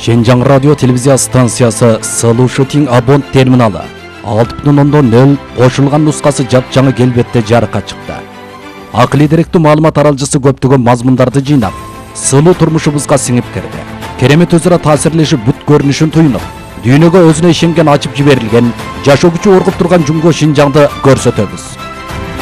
Şenjan radyo televizya stansiyası Сылуу Шутинг абонт терминалы 6.0 qo'shilgan nusxasi jap-жаңы kelbetте жарыкка чыкты. Акылий деректүү маалымат аралчысы көптөгөн мазмундарды жыйнап, сылуу турмушубузга сиңип кирди. Керемет өзара таасирлешип бут көрүнүшүн туюнуп, дүйнөгө өзүнө ишенген ачып жиберилген, жашоо күчү оргуп турган Жумго Шинжаңды көрсөтөбүз.